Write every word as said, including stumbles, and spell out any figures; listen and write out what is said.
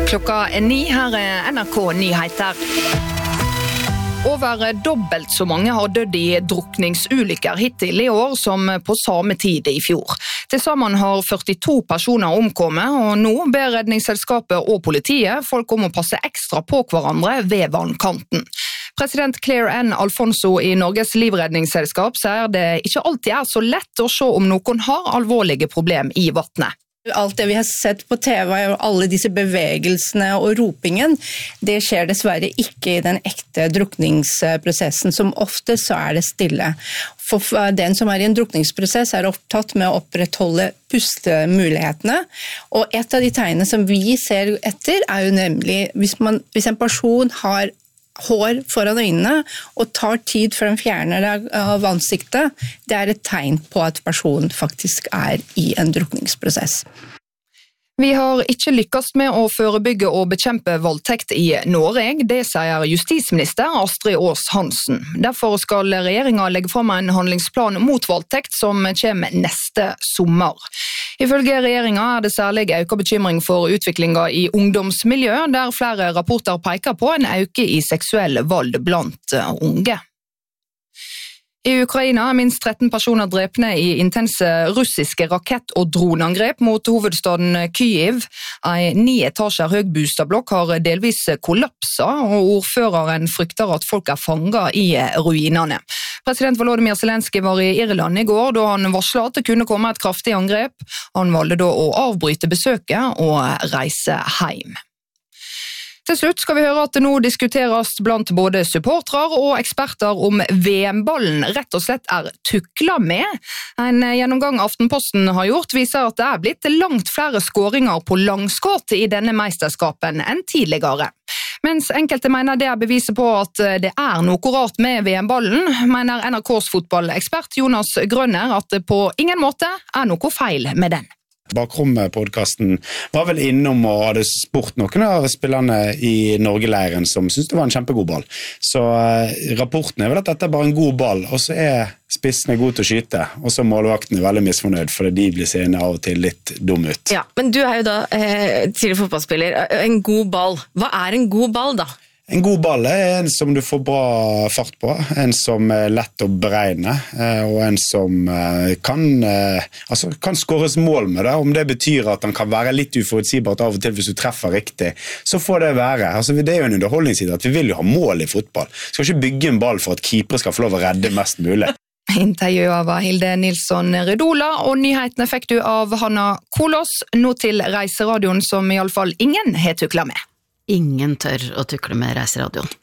Klokka er ni, her er N R K Nyheter. Over dobbelt så mange har dødd i drukningsulykker hittil i år som på samme tid i fjor. Til sammen har førtito personer omkommet, og nå ber redningsselskapet og politiet folk om å passe ekstra på hverandre ved vannkanten. President Claire N. Alfonso i Norges livredningsselskap sier det ikke alltid er så lett å se om noen har alvorlige problem i vattnet. Alt det vi har sett på T V og alle disse bevegelsene og ropingen, det skjer dessverre ikke i den ekte drukningsprosessen. Som ofte så er det stille. For den som er i en drukningsprosess er opptatt med å opprettholde pustemulighetene. Og et av de tegnene som vi ser etter er jo nemlig hvis, man, hvis en person har hår foran øynene og tar tid før den fjerner det av ansiktet, det er et tegn på at personen faktisk er i en drukningsprosess. Vi har ikke lykkes med å forebygge og bekjempe voldtekt i Norge, det sier justisminister Astrid Aas Hansen. Derfor skal regjeringen legge frem en handlingsplan mot voldtekt som kommer neste sommer. Ifølge regjeringen er det særlig økt bekymring for utviklingen i ungdomsmiljø, der flere rapporter peker på en økning i seksuell vold blant unge. I Ukraina er minst tretten personer drepne i intense russiske rakett- og dronangrep mot hovedstaden Kyiv. En ni etasjer høy boligblokk har delvis kollapset, og ordføreren frykter at folk er fanget i ruinene. President Volodymyr Zelensky var i Irland i går, da han varslet at det kunne komme et kraftig angrep. Han valgte da å avbryte besøket og reise hjem. Til slutt skal vi høre at det nå diskuteres blant både supportere og eksperter om V M-ballen rett og slett er tuklet med. En gjennomgang Aftenposten har gjort viser at det er blitt langt flere skåringer på langskudd i denne mesterskapen enn tidligere. Mens enkelte mener det er beviset på at det er noe rart med V M-ballen, mener N R K's fotballekspert Jonas Grønner at det på ingen måte er noe feil med den. Bakrommet-podcasten var vel innom og hadde spurt noen av spillerne i Norge-leiren som syntes det var en kjempegod ball. Så eh, rapporten er vel at dette er bare en god ball, og så er spissene gode til å skyte, og så målvaktene veldig misfornøyd, fordi de blir seende av og til litt dum ut. Ja, men du er jo da eh, tidligere fotballspiller. En god ball. Hva er en god ball da? En god ball er en som du får bra fart på, en som er lett å beregne, og en som kan, altså, kan skåres mål med det. Om det betyr at den kan være litt uforutsigbart av og til hvis du treffer riktig, så får det være. Altså, det er jo en underholdningsside at vi vil jo ha mål i fotball. Vi skal ikke bygge en ball for at keepere skal få lov å redde mest mulig. Intervjuet var Hilde Nilsson Redola, og nyhetene fikk du av Hanna Kolos, nå til Reiseradioen som i alle fall ingen har tuklet med. Ingen tør å tukle med Reiseradioen.